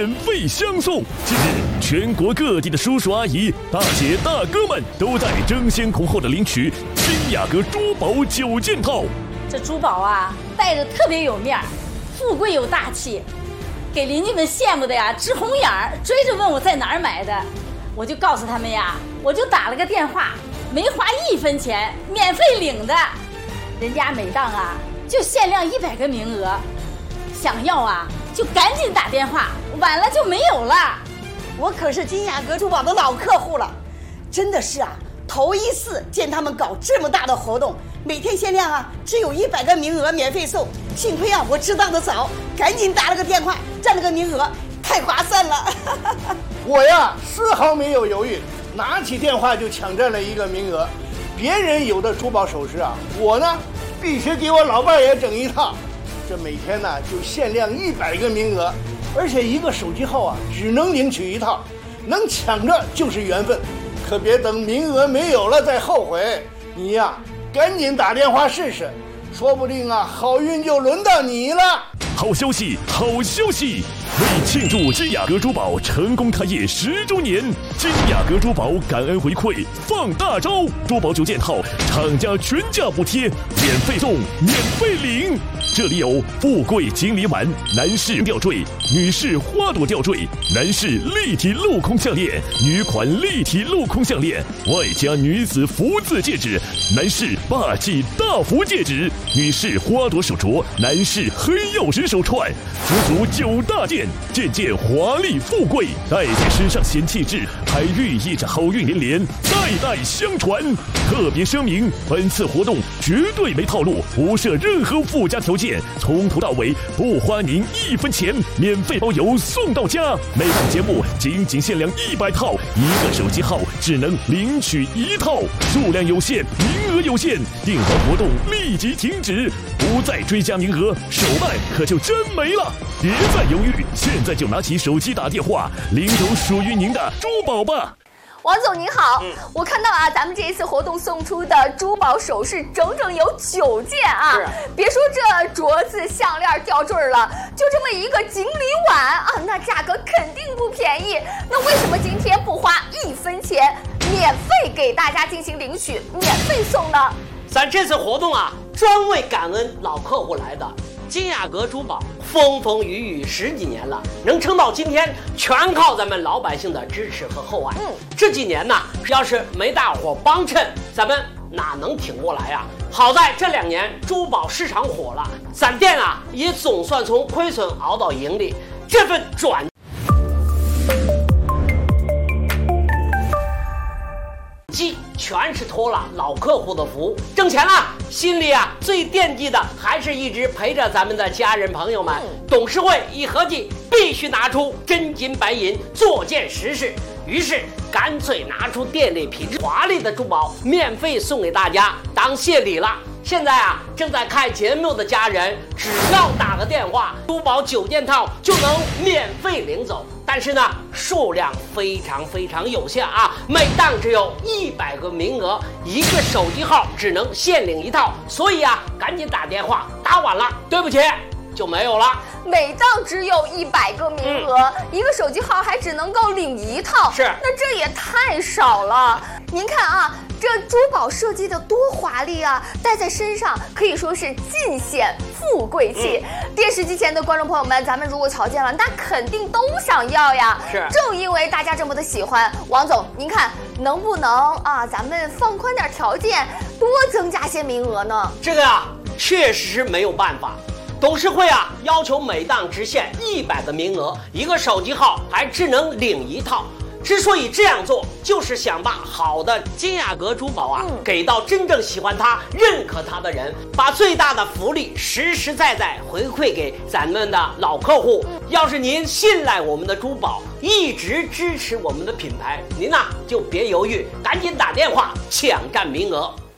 免费相送。近日，全国各地的叔叔阿姨、大姐大哥们都在争先恐后的领取金雅阁珠宝9件套。 这珠宝啊，戴着特别有面儿，富贵又大气，给邻居们羡慕的呀直红眼儿，追着问我在哪儿买的。我就告诉他们呀，我就打了个电话，没花1分钱，免费领的。人家每档啊就限量100个名额，想要啊就赶紧打电话，晚了就没有了。 我可是金雅阁珠宝的老客户了，真的是啊，头一次见他们搞这么大的活动，每天限量啊只有100个名额免费送。幸亏啊我知道的早，赶紧打了个电话，占了个名额，太划算了。 我呀丝毫没有犹豫，拿起电话就抢占了1个名额。别人有的珠宝首饰啊，我呢必须给我老伴也整一套。这每天呢就限量100个名额，而且1个手机号啊只能领取1套，能抢着就是缘分，可别等名额没有了再后悔。你呀赶紧打电话试试，说不定啊好运就轮到你了。 好消息，好消息！为庆祝金雅阁珠宝成功开业10周年，金雅阁珠宝感恩回馈放大招，珠宝9件套，厂家全价补贴，免费送，免费领。这里有富贵锦鲤碗、男士吊坠、女士花朵吊坠、男士立体镂空项链、女款立体镂空项链，外加女子福字戒指、男士霸气大福戒指、女士花朵手镯、男士黑曜石手串，足足9大件，件件华丽富贵，戴在身上显气质，还寓意着好运连连，代代相传。特别声明，本次活动绝对没套路，不设任何附加条件，从头到尾不花您1分钱，免费包邮送到家。每档节目仅限量100套，1个手机号只能领取1套，数量有限，名额有限，订单活动立即停止，不再追加名额，手慢可就真没了。别再犹豫，现在就拿起手机打电话，领走属于您的珠宝吧。 王总您好，我看到啊，咱们这一次活动送出的珠宝首饰整整有9件啊！别说这镯子、项链、吊坠了，就这么一个锦鲤碗啊，那价格肯定不便宜。那为什么今天不花1分钱，免费给大家进行领取，免费送呢？ 咱这次活动啊，专为感恩老客户来的。金雅阁珠宝风风雨雨10几年了，能撑到今天，全靠咱们老百姓的支持和厚爱。这几年呢，要是没大伙帮衬，咱们哪能挺过来呀？好在这2年珠宝市场火了，咱店啊也总算从亏损熬到盈利，这份转机全是托了老客户的福，挣钱了，心里啊最惦记的还是一直陪着咱们的家人朋友们。董事会一合计，必须拿出真金白银做件实事，于是干脆拿出店里品质华丽的珠宝，免费送给大家当谢礼了。现在啊，正在看节目的家人，只要打个电话，珠宝9件套就能免费领走。但是呢，数量非常有限啊，每档只有100个名额，1个手机号只能限领1套，所以啊，赶紧打电话，打晚了，对不起，就没有了。 每档只有100个名额，1个手机号还只能够领1套， 是， 那这也太少了。您看啊，这珠宝设计的多华丽啊，戴在身上可以说是尽显富贵气。电视机前的观众朋友们，咱们如果瞧见了，那肯定都想要呀。 是， 正因为大家这么的喜欢，王总，您看能不能啊，咱们放宽点条件，多增加些名额呢？ 这个啊，确实是没有办法。董事会啊，要求每档只限100个名额，1个手机号还只能领1套。之所以这样做，就是想把好的金雅阁珠宝啊，给到真正喜欢它、认可它的人，把最大的福利实实在在回馈给咱们的老客户。要是您信赖我们的珠宝，一直支持我们的品牌，您呐就别犹豫，赶紧打电话抢占名额。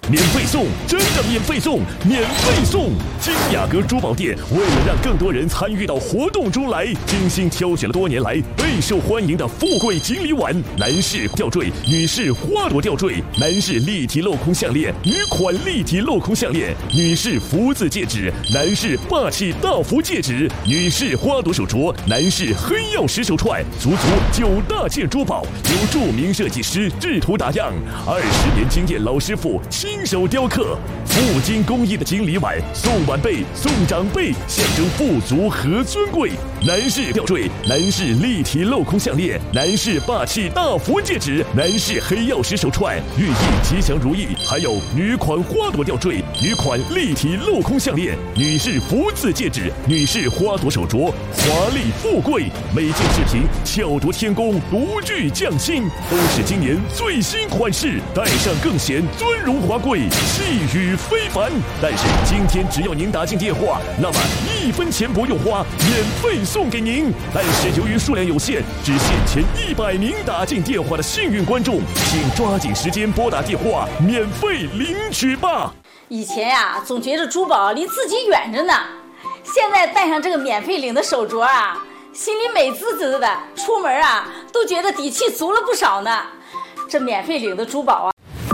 免费送，真的免费送，免费送！金雅阁珠宝店为了让更多人参与到活动中来，精心挑选了多年来备受欢迎的富贵锦鲤碗、男士吊坠、女士花朵吊坠、男士立体镂空项链、女款立体镂空项链、女士福字戒指、男士霸气大福戒指、女士花朵手镯、男士黑曜石手串，足9大件珠宝，由著名设计师制图打样，20年经验老师傅亲手雕刻，镀金工艺的锦鲤碗，送晚辈送长辈，象征富足和尊贵。男士吊坠、男士立体镂空项链、男士霸气大福戒指、男士黑曜石手串，寓意吉祥如意。还有女款花朵吊坠、女款立体镂空项链、女士福字戒指、女士花朵手镯，华丽富贵。每件饰品巧夺天工，独具匠心，都是今年最新款式，戴上更显尊荣华贵，气宇非凡。但是今天只要您打进电话，那么1分钱不用花，免费送给您。但是由于数量有限，只限前100名打进电话的幸运观众，请抓紧时间拨打电话，免费领取吧。 以前呀，总觉得珠宝离自己远着呢，现在戴上这个免费领的手镯啊，心里美滋滋的，出门啊都觉得底气足了不少呢。这免费领的珠宝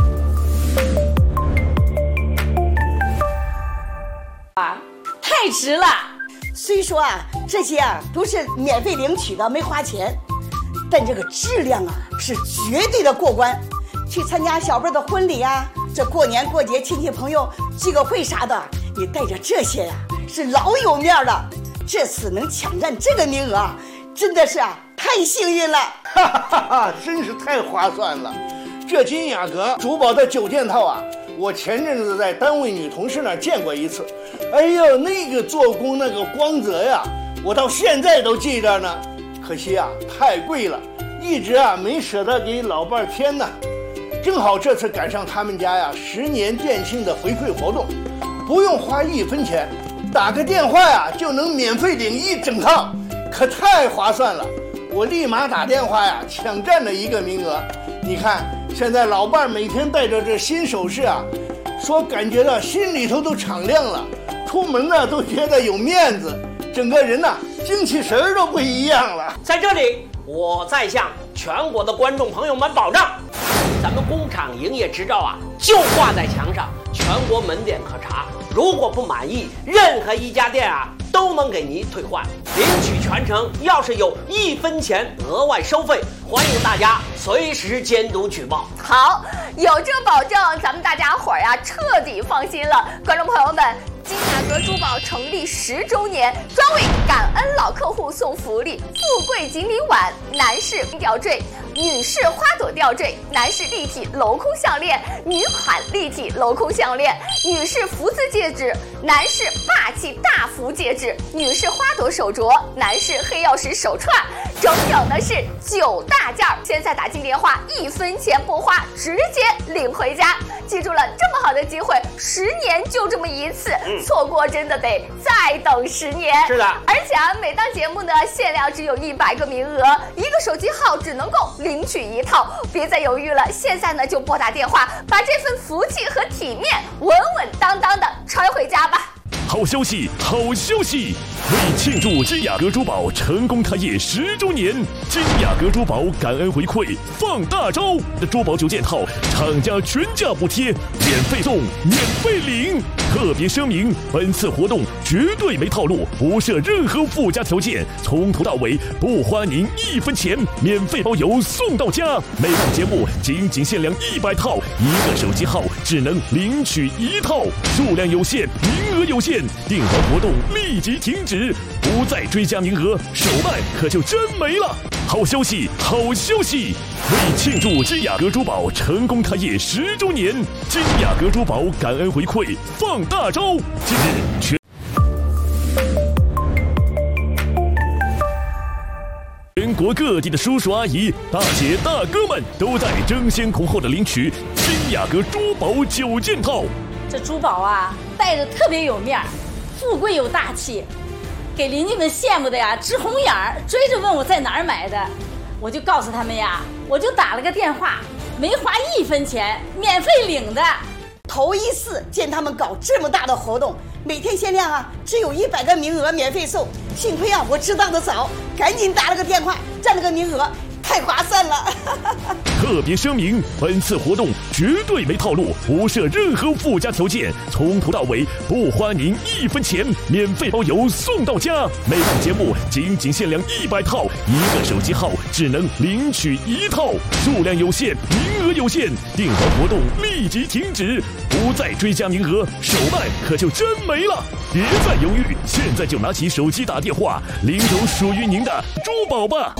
啊，太值了。 虽说啊，这些啊都是免费领取的，没花钱，但这个质量啊是绝对的过关。去参加小辈的婚礼啊，这过年过节亲戚朋友聚个会啥的，你带着这些呀，是老有面了。这次能抢占这个名额啊，真的是啊太幸运了， 哈哈哈，真是太划算了。这金雅阁珠宝的9件套啊，我前阵子在单位女同事那儿见过一次。哎呦，那个做工那个光泽呀，我到现在都记着呢。可惜啊，太贵了，一直啊没舍得给老伴儿添呢。正好这次赶上他们家呀10年店庆的回馈活动，不用花1分钱，打个电话呀就能免费领1整套，可太划算了。我立马打电话呀抢占了一个名额。你看现在老伴每天带着这新首饰啊，说感觉到心里头都敞亮了，出门呢都觉得有面子，整个人呢精气神都不一样了。 在这里我再向全国的观众朋友们保障，咱们工厂营业执照啊就挂在墙上，全国门店可查，如果不满意，任何一家店啊都能给您退换，领取全程要是有1分钱额外收费，欢迎大家随时监督举报。 好，有这保证，咱们大家伙儿呀彻底放心了。观众朋友们，金雅阁珠宝成立10周年，专为感恩老客户送福利：富贵锦鲤碗、男士吊坠、女士花朵吊坠、男士立体镂空项链、女款立体镂空项链、女士福字戒指、男士霸气大福戒指、女士花朵手镯、男士黑曜石手串，整整的是9大件。现在打进电话，1分钱不花，直接领回家。记住了，这么好的机会，10年就这么一次，错过真的得再等10年。 是的， 而且啊，每档节目呢限量只有100个名额，一个手机号只能够领取1套，别再犹豫了，现在呢就拨打电话，把这份福气和体面稳稳当当的揣回家吧。 好消息，好消息！为庆祝金雅阁珠宝成功开业10周年，金雅阁珠宝感恩回馈放大招的珠宝9件套，厂家全价补贴，免费送，免费领。特别声明，本次活动绝对没套路，不设任何附加条件，从头到尾不花您1分钱，免费包邮送到家。每档节目仅限量100套，一个手机号只能领取1套，数量有限，名额有限，订完活动立即停止，不再追加名额，手办可就真没了。好消息，好消息！为庆祝金雅阁珠宝成功开业10周年，金雅阁珠宝感恩回馈放大招。近日全国各地的叔叔阿姨、大姐大哥们都在争先恐后的领取金雅阁珠宝9件套。 这珠宝啊，戴着特别有面儿，富贵有大气，给邻居们羡慕的呀直红眼儿，追着问我在哪儿买的。我就告诉他们呀，我就打了个电话，没花1分钱，免费领的。 头一次见他们搞这么大的活动，每天限量啊，只有100个名额免费送。幸亏啊，我知道的早，赶紧打了个电话，占了个名额，太划算了。 特别声明，本次活动绝对没套路，不设任何附加条件，从头到尾不花您1分钱，免费包邮送到家。每档节目仅限量100套，1个手机号只能领取1套，数量有限，名额有限，订完活动立即停止，不再追加名额，手办可就真没了。别再犹豫，现在就拿起手机打电话，领走属于您的珠宝吧。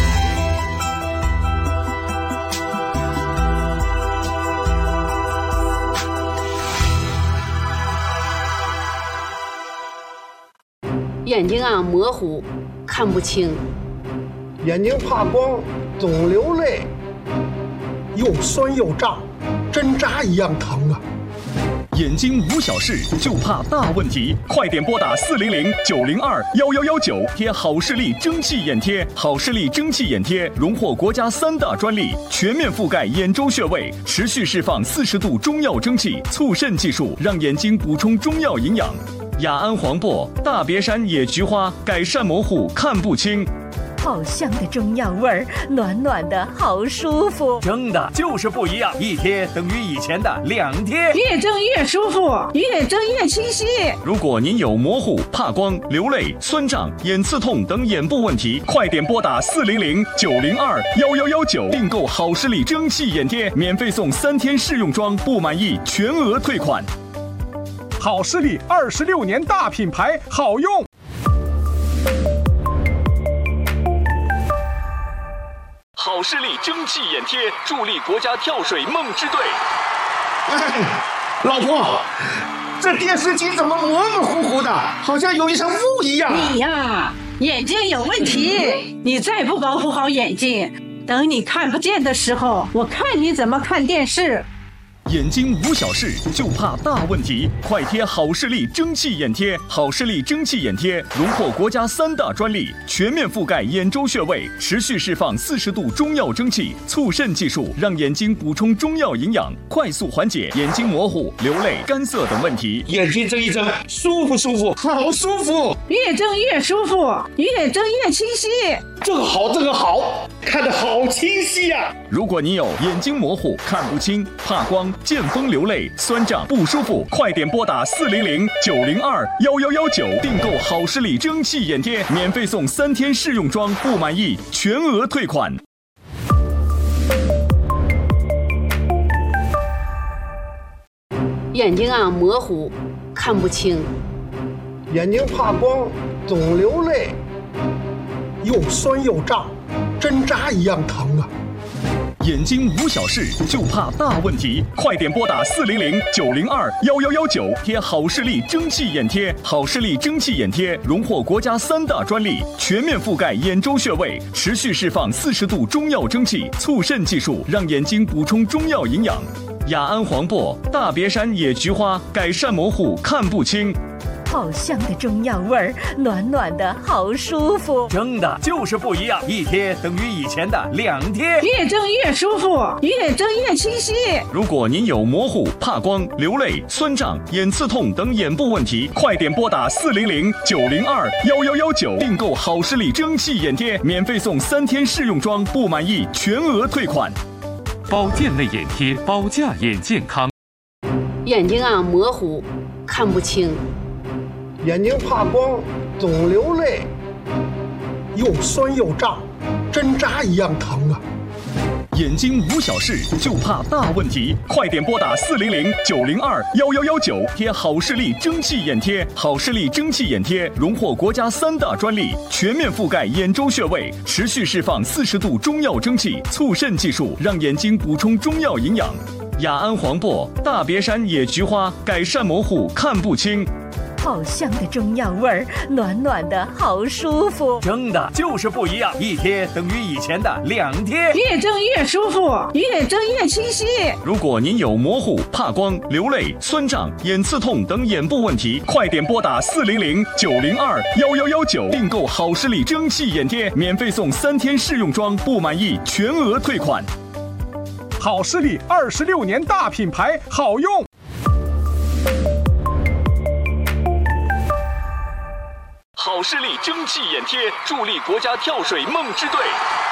眼睛啊模糊，看不清； 眼睛怕光，总流泪，又酸又胀，针扎一样疼啊！ 眼睛无小事，就怕大问题，快点拨打400-902-1119，贴好视力蒸汽眼贴。好视力蒸汽眼贴荣获国家3大专利，全面覆盖眼周穴位，持续释放40度中药蒸汽，促肾技术，让眼睛补充中药营养。雅安黄柏、大别山野菊花改善模糊看不清。 好香的中药味儿，暖暖的好舒服。 蒸的就是不一样，一贴等于以前的2贴， 越蒸越舒服，越蒸越清晰。 如果您有模糊、怕光、流泪、酸胀、眼刺痛等眼部问题，快点拨打400-902-1119，订购好视力蒸汽眼贴，免费送3天试用装，不满意全额退款。 好视力26年大品牌，好用。 好视力蒸汽眼贴助力国家跳水梦之队。 老婆，这电视机怎么模模糊糊的，好像有一层雾一样？ 你呀，眼睛有问题，你再不保护好眼睛，等你看不见的时候，我看你怎么看电视。 眼睛无小事，就怕大问题，快贴好视力蒸汽眼贴。好视力蒸汽眼贴荣获国家3大专利，全面覆盖眼周穴位，持续释放40度中药蒸汽，促肾技术，让眼睛补充中药营养，快速缓解眼睛模糊、流泪、干涩等问题。 眼睛睁一睁，舒服舒服，好舒服， 越睁越舒服，越睁越清晰。 这个好，看得好清晰呀！ 如果你有眼睛模糊、看不清、怕光、见风流泪、酸胀不舒服，快点拨打400-902-1119，订购好视力蒸汽眼贴，免费送3天试用装，不满意全额退款。 眼睛啊模糊，看不清； 眼睛怕光，总流泪，又酸又胀，针扎一样疼啊！ 眼睛无小事，就怕大问题，快点拨打400-902-1119，贴好视力蒸汽眼贴。好视力蒸汽眼贴荣获国家3大专利，全面覆盖眼周穴位，持续释放40度中药蒸汽，促肾技术，让眼睛补充中药营养。雅安黄柏、大别山野菊花改善模糊看不清。 好香的中药味儿，暖暖的好舒服。 蒸的就是不一样，一贴等于以前的2贴， 越蒸越舒服，越蒸越清晰。 如果您有模糊、怕光、流泪、酸胀、眼刺痛等眼部问题，快点拨打400-902-1119，订购好视力蒸汽眼贴，免费送3天试用装，不满意全额退款。 保健类眼贴，保驾眼健康。 眼睛啊模糊，看不清； 眼睛怕光，总流泪，又酸又胀，针扎一样疼啊！ 眼睛无小事，就怕大问题，快点拨打400-902-1119，贴好视力蒸汽眼贴。好视力蒸汽眼贴荣获国家3大专利，全面覆盖眼周穴位，持续释放40度中药蒸汽，促肾技术，让眼睛补充中药营养。雅安黄柏、大别山野菊花改善模糊看不清。 好香的中药味儿，暖暖的好舒服。 蒸的就是不一样，一贴等于以前的2贴， 越蒸越舒服，越蒸越清晰。 如果您有模糊、怕光、流泪、酸胀、眼刺痛等眼部问题，快点拨打400-902-1119，订购好视力蒸汽眼贴，免费送3天试用装，不满意全额退款。 好视力26年大品牌，好用。 视力蒸汽眼贴，助力国家跳水梦之队。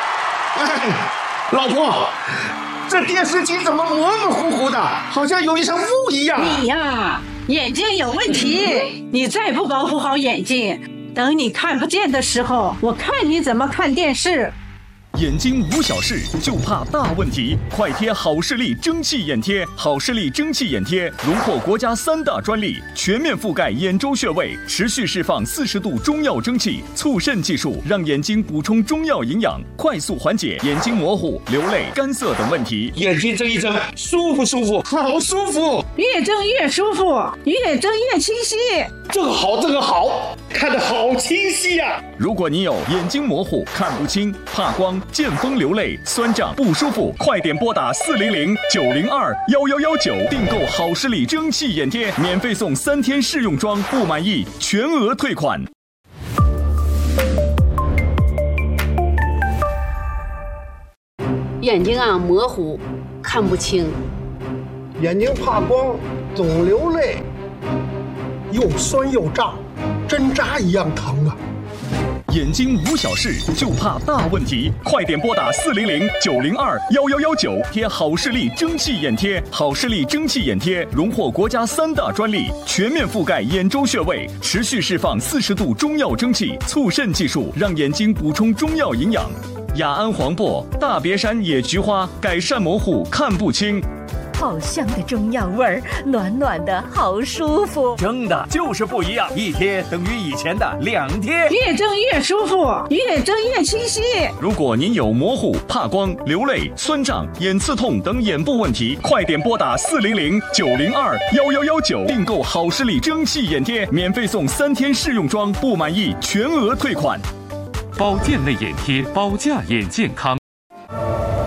老婆，这电视机怎么模模糊糊的，好像有一层雾一样？ 你呀，眼睛有问题，你再不保护好眼睛，等你看不见的时候，我看你怎么看电视。 眼睛无小事，就怕大问题。快贴好视力蒸汽眼贴，好视力蒸汽眼贴荣获国家3大专利，全面覆盖眼周穴位，持续释放40度中药蒸汽，促渗技术让眼睛补充中药营养，快速缓解眼睛模糊、流泪、干涩等问题。 眼睛睁一睁，舒服舒服，好舒服， 越睁越舒服，越睁越清晰。 这个好，看得好清晰呀！ 如果你有眼睛模糊、看不清、怕光、见风流泪、酸胀不舒服，快点拨打400-902-1119订购好视力蒸汽眼贴，免费送3天试用装，不满意全额退款。 眼睛啊模糊，看不清， 眼睛怕光，总流泪，又酸又胀，针扎一样疼啊！ 眼睛无小事，就怕大问题，快点拨打400-902-1119贴好视力蒸汽眼贴。好视力蒸汽眼贴荣获国家3大专利，全面覆盖眼周穴位，持续释放40度中药蒸汽，促渗技术让眼睛补充中药营养。雅安黄柏、大别山野菊花改善模糊看不清。 好香的中药味儿，暖暖的好舒服。 蒸的就是不一样，一贴等于以前的2贴， 越蒸越舒服，越蒸越清晰。 如果您有模糊、怕光、流泪、酸胀、眼刺痛等眼部问题，快点拨打400-902-1119订购好视力蒸汽眼贴，免费送3天试用装，不满意全额退款。 保健类眼贴，保驾眼健康。